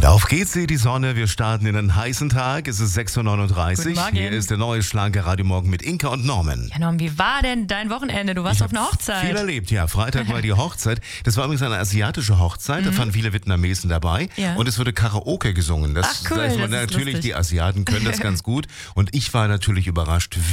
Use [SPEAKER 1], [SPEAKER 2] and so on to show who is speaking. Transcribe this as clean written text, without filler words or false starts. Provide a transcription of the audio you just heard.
[SPEAKER 1] Und auf geht's, die Sonne. Wir starten in einen heißen Tag. Es ist 6.39 Uhr. Hier ist der neue Schlanke Radiomorgen mit Inka und Norman.
[SPEAKER 2] Ja, Norman, wie war denn dein Wochenende? Du warst auf einer Hochzeit.
[SPEAKER 1] Viel erlebt, ja. Freitag war die Hochzeit. Das war übrigens eine asiatische Hochzeit. Da waren viele Vietnamesen dabei.
[SPEAKER 2] Ja.
[SPEAKER 1] Und es wurde Karaoke gesungen.
[SPEAKER 2] Ach cool, das ist
[SPEAKER 1] natürlich,
[SPEAKER 2] lustig.
[SPEAKER 1] die Asiaten können das ganz gut. Und ich war natürlich überrascht,